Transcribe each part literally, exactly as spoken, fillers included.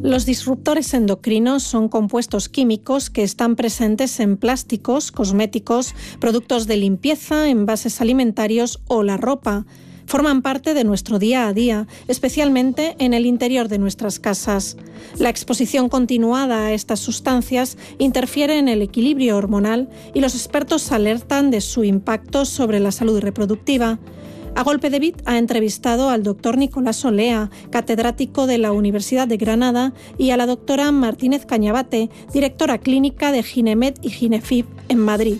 Los disruptores endocrinos son compuestos químicos que están presentes en plásticos, cosméticos, productos de limpieza, envases alimentarios o la ropa. Forman parte de nuestro día a día, especialmente en el interior de nuestras casas. La exposición continuada a estas sustancias interfiere en el equilibrio hormonal y los expertos alertan de su impacto sobre la salud reproductiva. A Golpe de Bit ha entrevistado al doctor Nicolás Olea, catedrático de la Universidad de Granada, y a la doctora Martínez Cañabate, directora clínica de Ginemed y Ginefib en Madrid.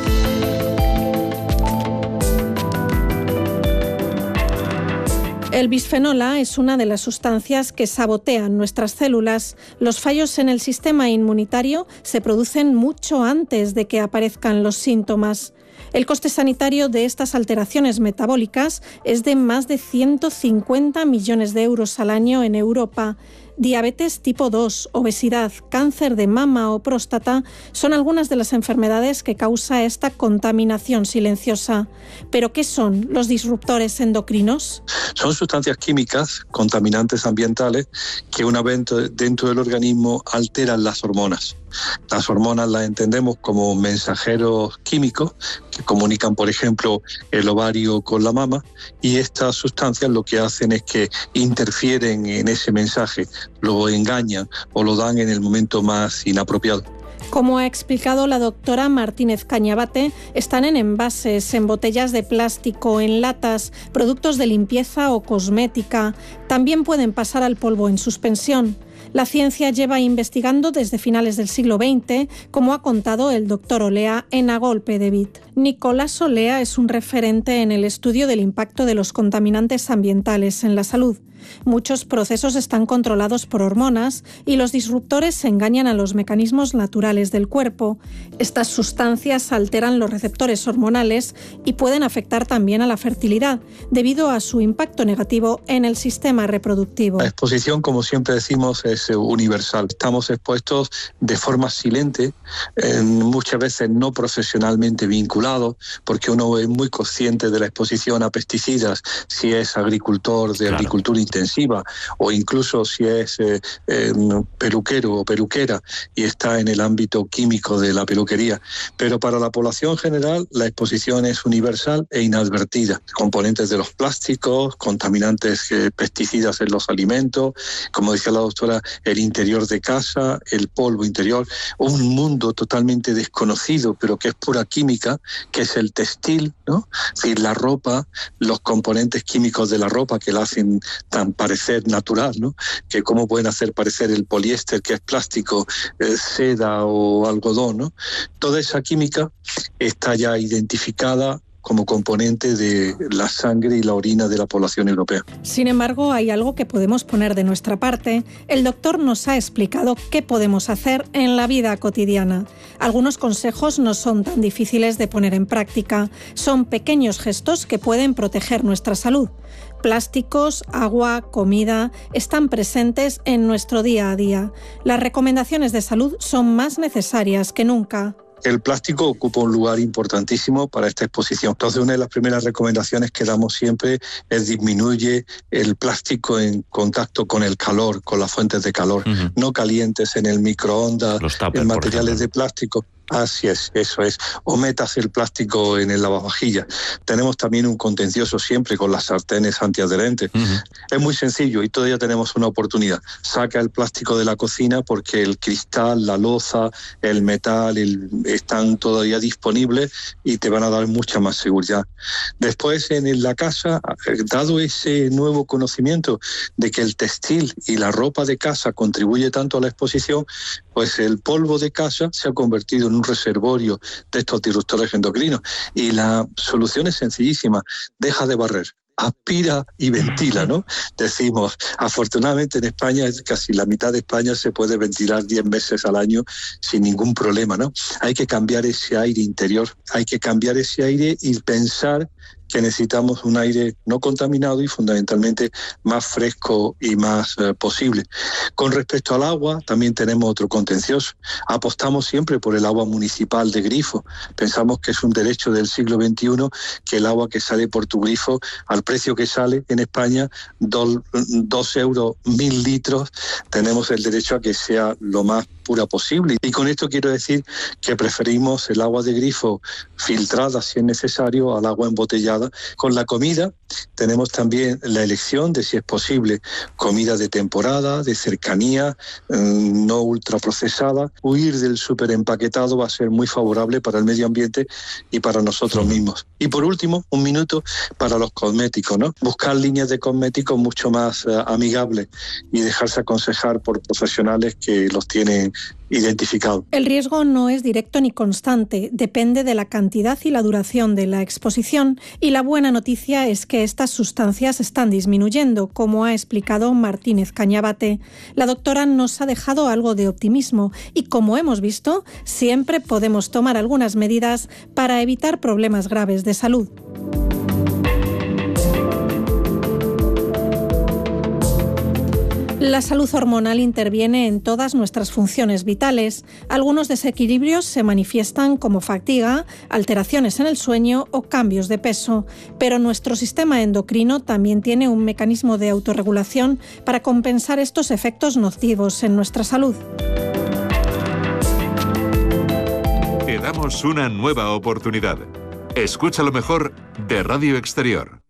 El bisfenol A es una de las sustancias que sabotean nuestras células. Los fallos en el sistema inmunitario se producen mucho antes de que aparezcan los síntomas. El coste sanitario de estas alteraciones metabólicas es de más de ciento cincuenta millones de euros al año en Europa. Diabetes tipo dos, obesidad, cáncer de mama o próstata son algunas de las enfermedades que causa esta contaminación silenciosa. ¿Pero qué son los disruptores endocrinos? Son sustancias químicas, contaminantes ambientales, que una vez dentro del organismo alteran las hormonas. Las hormonas las entendemos como mensajeros químicos que comunican, por ejemplo, el ovario con la mama, y estas sustancias lo que hacen es que interfieren en ese mensaje, lo engañan o lo dan en el momento más inapropiado. Como ha explicado la doctora Martínez Cañabate, están en envases, en botellas de plástico, en latas, productos de limpieza o cosmética. También pueden pasar al polvo en suspensión. La ciencia lleva investigando desde finales del siglo veinte, como ha contado el doctor Olea en A Golpe de Bit. Nicolás Olea es un referente en el estudio del impacto de los contaminantes ambientales en la salud. Muchos procesos están controlados por hormonas y los disruptores engañan a los mecanismos naturales del cuerpo. Estas sustancias alteran los receptores hormonales y pueden afectar también a la fertilidad, debido a su impacto negativo en el sistema reproductivo. La exposición, como siempre decimos, es universal. Estamos expuestos de forma silente, eh, muchas veces no profesionalmente vinculados, porque uno es muy consciente de la exposición a pesticidas, si es agricultor de claro. agricultura intensiva, o incluso si es eh, eh, peluquero o peluquera y está en el ámbito químico de la peluquería. Pero para la población general la exposición es universal e inadvertida. Componentes de los plásticos, contaminantes, eh, pesticidas en los alimentos, como decía la doctora, el interior de casa, el polvo interior, un mundo totalmente desconocido, pero que es pura química, que es el textil, ¿no? Es decir, la ropa, los componentes químicos de la ropa que la hacen tan parecer natural, ¿no? Que cómo pueden hacer parecer el poliéster, que es plástico, eh, seda o algodón, ¿no? Toda esa química está ya identificada como componente de la sangre y la orina de la población europea. Sin embargo, hay algo que podemos poner de nuestra parte. El doctor nos ha explicado qué podemos hacer en la vida cotidiana. Algunos consejos no son tan difíciles de poner en práctica. Son pequeños gestos que pueden proteger nuestra salud. Plásticos, agua, comida están presentes en nuestro día a día. Las recomendaciones de salud son más necesarias que nunca. El plástico ocupa un lugar importantísimo para esta exposición. Entonces, una de las primeras recomendaciones que damos siempre es disminuye el plástico en contacto con el calor, con las fuentes de calor. Uh-huh. No calientes en el microondas, en materiales de plástico. Así es, eso es. O metas el plástico en el lavavajillas. Tenemos también un contencioso siempre con las sartenes antiadherentes. Uh-huh. Es muy sencillo y todavía tenemos una oportunidad. Saca el plástico de la cocina porque el cristal, la loza, el metal el, están todavía disponibles y te van a dar mucha más seguridad. Después en la casa, dado ese nuevo conocimiento de que el textil y la ropa de casa contribuye tanto a la exposición, pues el polvo de casa se ha convertido en un reservorio de estos disruptores endocrinos. Y la solución es sencillísima: deja de barrer, aspira y ventila, ¿no? Decimos, afortunadamente en España, casi la mitad de España se puede ventilar diez meses al año sin ningún problema, ¿no? Hay que cambiar ese aire interior, hay que cambiar ese aire y pensar que necesitamos un aire no contaminado y fundamentalmente más fresco y más eh, posible. Con respecto al agua, también tenemos otro contencioso. Apostamos siempre por el agua municipal de grifo. Pensamos que es un derecho del siglo veintiuno que el agua que sale por tu grifo, al precio que sale en España, dos, dos euros mil litros, tenemos el derecho a que sea lo más pura posible. Y con esto quiero decir que preferimos el agua de grifo filtrada, si es necesario, al agua embotellada. Con la comida tenemos también la elección de si es posible comida de temporada, de cercanía, no ultraprocesada. Huir del superempaquetado va a ser muy favorable para el medio ambiente y para nosotros mismos. Y por último, un minuto para los cosméticos, ¿no? Buscar líneas de cosméticos mucho más uh, amigables y dejarse aconsejar por profesionales que los tienen identificado. El riesgo no es directo ni constante, depende de la cantidad y la duración de la exposición, y la buena noticia es que estas sustancias están disminuyendo, como ha explicado Martínez Cañabate. La doctora nos ha dejado algo de optimismo y, como hemos visto, siempre podemos tomar algunas medidas para evitar problemas graves de salud. La salud hormonal interviene en todas nuestras funciones vitales. Algunos desequilibrios se manifiestan como fatiga, alteraciones en el sueño o cambios de peso, pero nuestro sistema endocrino también tiene un mecanismo de autorregulación para compensar estos efectos nocivos en nuestra salud. Te damos una nueva oportunidad. Escucha lo mejor de Radio Exterior.